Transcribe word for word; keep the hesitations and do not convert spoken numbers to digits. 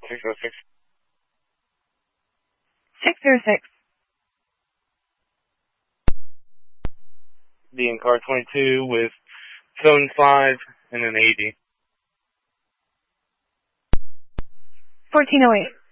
six oh six. six oh six. Be in car twenty-two with phone five and an eighty. fourteen oh eight.